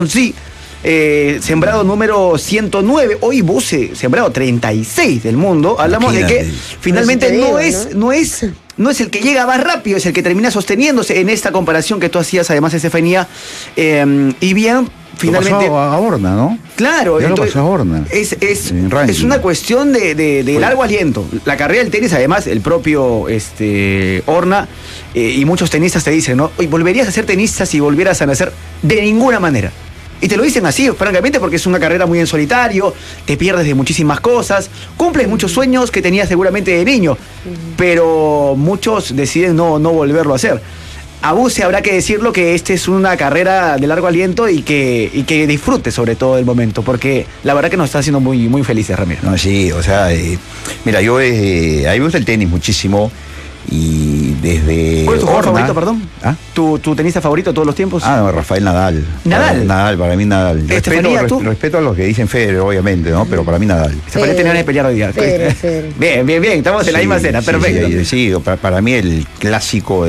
Sí, sembrado número 109, hoy Buse, sembrado 36 del mundo. Hablamos de que finalmente no es el que llega más rápido, es el que termina sosteniéndose en esta comparación que tú hacías, además, Estefanía. Y bien, finalmente. Lo pasó a Horna, ¿no? Claro, ya entonces, lo pasó a Horna. Es una cuestión de largo aliento. La carrera del tenis, además, el propio Horna y muchos tenistas te dicen, ¿no? Hoy volverías a ser tenista si volvieras a nacer. De ninguna manera. Y te lo dicen así, francamente, porque es una carrera muy en solitario, te pierdes de muchísimas cosas, cumples muchos sueños que tenías seguramente de niño, pero muchos deciden no volverlo a hacer. A Buse habrá que decirlo que esta es una carrera de largo aliento y que disfrute sobre todo el momento, porque la verdad que nos está haciendo muy, muy felices, Ramiro. No, sí, o sea, mira, a mí me gusta el tenis muchísimo. Y desde. ¿Cuál es tu jugador favorito, perdón? ¿Ah? ¿Tu tenista favorito de todos los tiempos? No, Rafael Nadal. ¿Nadal? Para mí Nadal. Respeto a los que dicen Federer, obviamente, ¿no? Pero para mí Nadal. Estefanía tenía que pelear hoy día. Federer. Bien, estamos en la misma cena, perfecto. Sí, para mí el clásico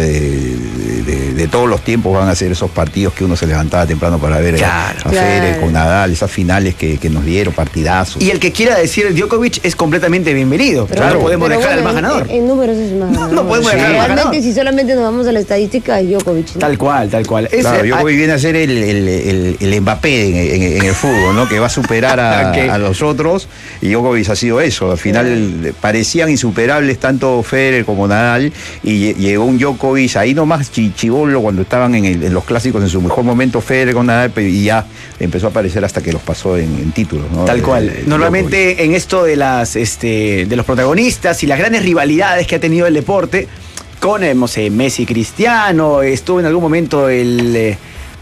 de todos los tiempos van a ser esos partidos que uno se levantaba temprano para ver a Federer con Nadal, esas finales que nos dieron, partidazos. Y el que quiera decir Djokovic es completamente bienvenido. Pero no podemos dejar al más ganador. En números es más ganador. No podemos dejar al más ganador. Realmente, si solamente nos vamos a la estadística, Djokovic, ¿no? Tal cual. Claro, Djokovic viene a ser el Mbappé en el fútbol, ¿no? Que va a superar a los otros, y Djokovic ha sido eso. Al final parecían insuperables tanto Federer como Nadal, y llegó un Djokovic ahí nomás chibolo cuando estaban en los clásicos en su mejor momento Federer con Nadal, y ya empezó a aparecer hasta que los pasó en títulos, ¿no? Tal cual. Normalmente en esto de los protagonistas y las grandes rivalidades que ha tenido el deporte, con Messi Cristiano, estuvo en algún momento el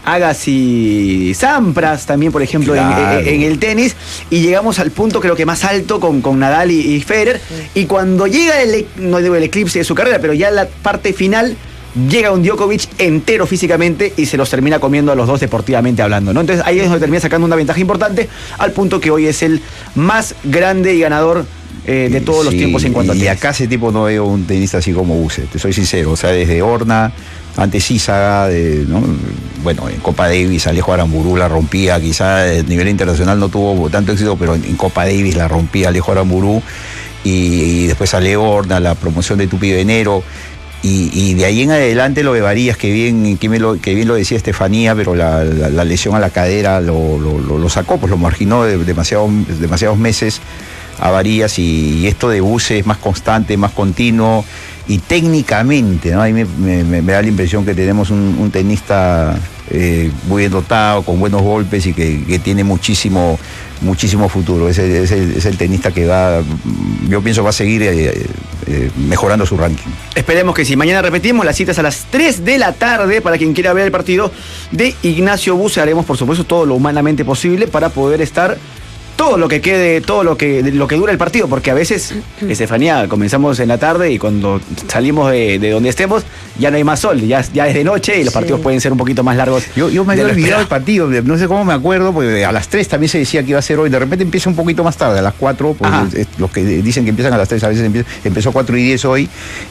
Agassi Sampras también, por ejemplo, claro, en el tenis, y llegamos al punto creo que más alto con Nadal y Federer, y cuando llega no digo el eclipse de su carrera, pero ya la parte final, llega un Djokovic entero físicamente y se los termina comiendo a los dos deportivamente hablando, ¿no? Entonces ahí es donde termina sacando una ventaja importante, al punto que hoy es el más grande y ganador de todos los tiempos en cuanto a tenis. Y acá ese tipo no veo un tenista así como Buse, te soy sincero. O sea, desde Horna, antes Izaga, ¿no? Bueno, en Copa Davis Alejo Aramburu la rompía, quizá a nivel internacional no tuvo tanto éxito, pero en Copa Davis la rompía Alejo Aramburu, y después sale Horna, la promoción de Tupi Venero. Y de ahí en adelante lo de Varías, que bien lo decía Estefanía, pero la lesión a la cadera lo sacó, pues lo marginó de demasiados meses a Varías, y esto de Buse es más constante, más continuo, y técnicamente, ¿no? A mí me da la impresión que tenemos un tenista muy bien dotado, con buenos golpes, y que tiene muchísimo futuro. Es el tenista que yo pienso va a seguir mejorando su ranking. Esperemos que sí. Mañana repetimos, las citas a las 3 de la tarde para quien quiera ver el partido de Ignacio Buse. Haremos, por supuesto, todo lo humanamente posible para poder estar todo lo que quede, todo lo que dura el partido, porque a veces, Estefanía, comenzamos en la tarde y cuando salimos de donde estemos, ya no hay más sol, ya es de noche y los partidos pueden ser un poquito más largos. Yo me había olvidado el partido, no sé cómo me acuerdo, porque a las 3 también se decía que iba a ser hoy, de repente empieza un poquito más tarde, a las 4, pues los que dicen que empiezan a las 3, a veces empezó 4:10 hoy,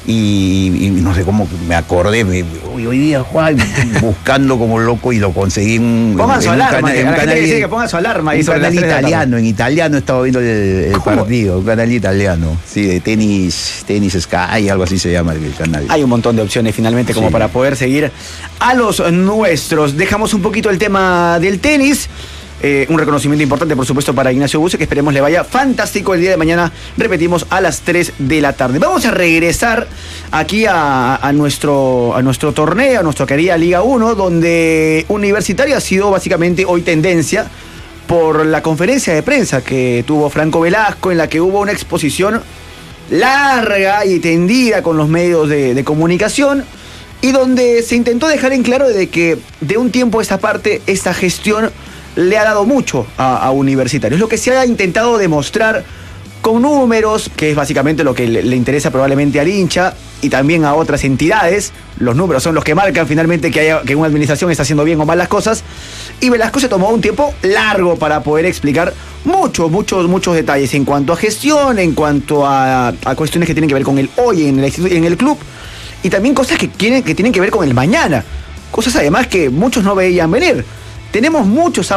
y no sé cómo me acordé, hoy día Juan, buscando como loco, y lo conseguí pongan su alarma, la gente dice que ponga su alarma. Un canal italiano, en italiano estaba viendo el partido, un canal italiano, sí, de tenis Sky, algo así se llama el canal. Hay un montón de opciones finalmente como para poder seguir a los nuestros. Dejamos un poquito el tema del tenis. Un reconocimiento importante, por supuesto, para Ignacio Buse, que esperemos le vaya fantástico el día de mañana. Repetimos, a las 3 de la tarde. Vamos a regresar aquí a nuestro torneo, a nuestra querida Liga 1, donde Universitario ha sido básicamente hoy tendencia por la conferencia de prensa que tuvo Franco Velasco, en la que hubo una exposición larga y tendida con los medios de comunicación, y donde se intentó dejar en claro de que de un tiempo a esta parte esta gestión le ha dado mucho a Universitario. Es lo que se ha intentado demostrar con números, que es básicamente lo que le interesa probablemente al hincha y también a otras entidades. Los números son los que marcan finalmente que una administración está haciendo bien o mal las cosas. Y Velasco se tomó un tiempo largo para poder explicar muchos detalles en cuanto a gestión, en cuanto a cuestiones que tienen que ver con el hoy en el club, y también cosas que tienen que ver con el mañana. Cosas además que muchos no veían venir. Tenemos muchos